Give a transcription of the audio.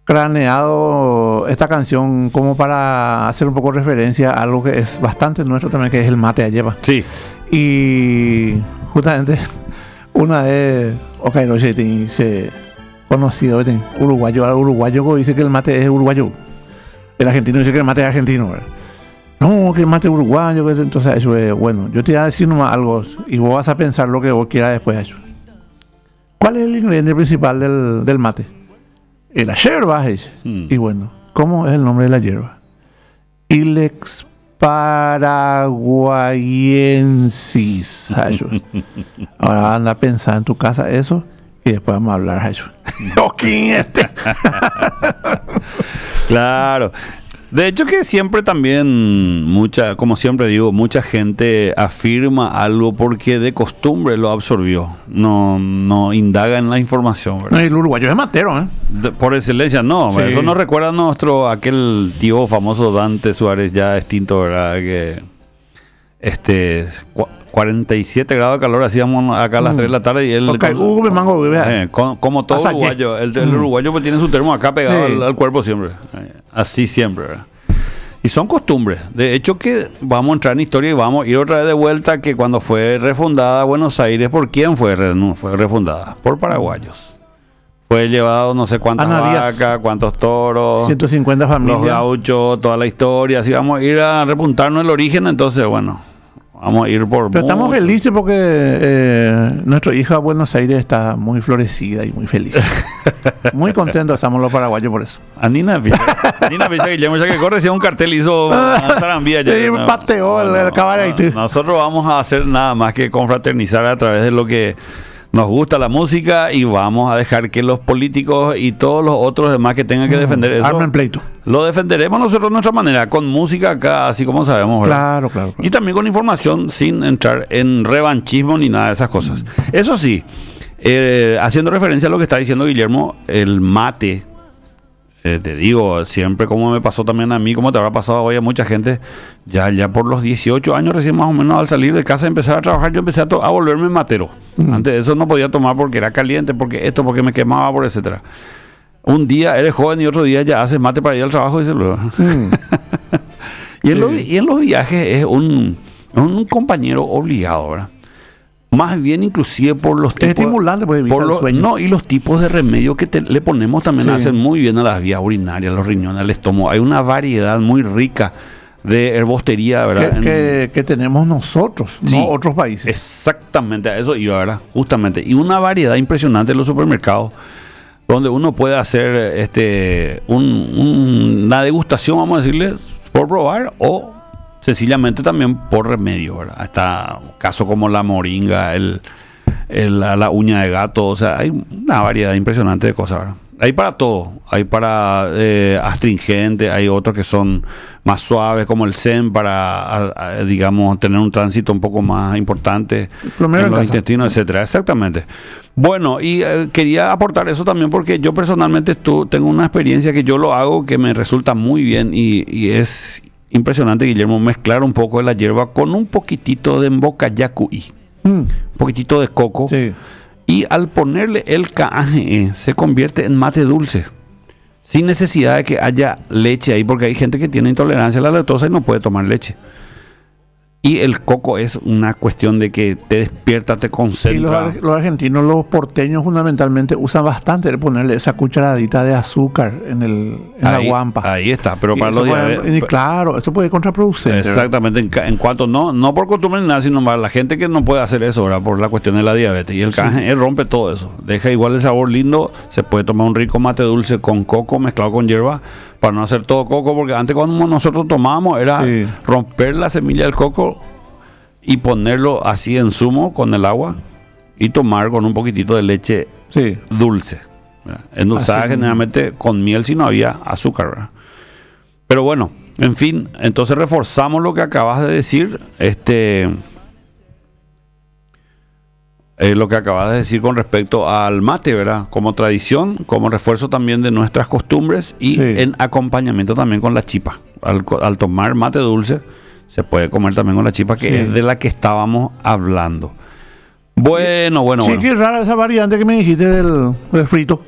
craneado esta canción como para hacer un poco referencia a algo que es bastante nuestro también, que es el mate a hierba. Sí. Y justamente una vez Okairoche se conocido uruguayo dice que el mate es uruguayo. El argentino dice que el mate es argentino, ¿verdad? No, que el mate es uruguayo, que entonces eso es bueno. Yo te voy a decir nomás algo y vos vas a pensar lo que vos quieras después de eso. ¿Cuál es el ingrediente principal del mate? La yerba es. Y bueno, ¿cómo es el nombre de la yerba? Ilex paraguayensis. Ahora anda a pensar en tu casa eso y después vamos a hablar de eso. Claro. De hecho que siempre también como siempre digo, mucha gente afirma algo porque de costumbre lo absorbió. No indaga en la información, ¿verdad? No, el uruguayo es matero, ¿eh? Por excelencia, no. Sí. Eso nos recuerda a aquel tío famoso Dante Suárez, ya extinto, ¿verdad? Que 47 grados de calor hacíamos acá a las 3 de la tarde y él... como todo uruguayo, el uruguayo pues tiene su termo acá pegado al cuerpo siempre. Así siempre, ¿verdad? Y son costumbres. De hecho que vamos a entrar en historia y vamos a ir otra vez de vuelta que cuando fue refundada Buenos Aires, ¿por quién fue refundada? Por paraguayos. Fue llevado no sé cuántas vacas, cuántos toros, 150 familias, los gauchos, toda la historia. Así vamos a ir a repuntarnos el origen, entonces bueno... Vamos a ir por... Pero estamos felices porque nuestra hija de Buenos Aires está muy florecida y muy feliz. Muy contentos estamos los paraguayos por eso. A Nina Picha Guillermo, ya que corre, si un cartel hizo zarambía. Pateó el cabaret. Nosotros vamos a hacer nada más que confraternizar a través de lo que nos gusta la música y vamos a dejar que los políticos y todos los otros demás que tengan que defender eso, armen pleito. Lo defenderemos nosotros de nuestra manera, con música acá, así como sabemos, ¿verdad? Claro. Y también con información sin entrar en revanchismo ni nada de esas cosas. Eso sí, haciendo referencia a lo que está diciendo Guillermo, el mate, te digo, siempre como me pasó también a mí, como te habrá pasado hoy a mucha gente, ya por los 18 años recién más o menos al salir de casa y empezar a trabajar, yo empecé a volverme matero. Antes de eso no podía tomar porque era caliente, porque me quemaba, por etcétera. Un día eres joven y otro día ya haces mate para ir al trabajo, dice luego. Y en los viajes es un compañero obligado, ¿verdad? Más bien inclusive por los tipos... Es estimulante porque evita el sueño. No, y los tipos de remedio que le ponemos también hacen muy bien a las vías urinarias, los riñones, al estómago. Hay una variedad muy rica de herbostería, ¿verdad? Que tenemos nosotros, no otros países. Exactamente, a eso iba, ¿verdad? Justamente. Y una variedad impresionante en los supermercados, donde uno puede hacer una degustación, vamos a decirle, por probar o sencillamente también por remedio, ¿verdad? Hasta casos como la moringa, la uña de gato, o sea, hay una variedad impresionante de cosas, ¿verdad? Hay para todo, hay para astringente, hay otros que son más suaves como el Zen para, digamos, tener un tránsito un poco más importante en los intestinos, etcétera. Exactamente. Bueno, y quería aportar eso también porque yo personalmente tengo una experiencia que yo lo hago que me resulta muy bien y es impresionante, Guillermo, mezclar un poco de la hierba con un poquitito de mbocayacuí, un poquitito de coco. Sí. Y al ponerle el KAGE se convierte en mate dulce, sin necesidad de que haya leche ahí, porque hay gente que tiene intolerancia a la lactosa y no puede tomar leche. Y el coco es una cuestión de que te despierta, te concentra. Y los argentinos, los porteños fundamentalmente usan bastante el ponerle esa cucharadita de azúcar en la guampa. Ahí está, pero para los diabetes. Claro, eso puede ser contraproducente. Exactamente, en cuanto no por costumbre ni nada, sino para la gente que no puede hacer eso, ¿verdad? Por la cuestión de la diabetes. Y el KAGE rompe todo eso. Deja igual el sabor lindo, se puede tomar un rico mate dulce con coco mezclado con hierba, para no hacer todo coco, porque antes cuando nosotros tomábamos era romper la semilla del coco y ponerlo así en zumo con el agua y tomar con un poquitito de leche dulce, ¿verdad? Endulzada generalmente con miel si no había azúcar, ¿verdad? Pero bueno, en fin, entonces reforzamos lo que acabas de decir, lo que acabas de decir con respecto al mate, ¿verdad? Como tradición, como refuerzo también de nuestras costumbres y en acompañamiento también con la chipa. Al tomar mate dulce, se puede comer también con la chipa, que es de la que estábamos hablando. Bueno. Sí, qué rara esa variante que me dijiste del frito.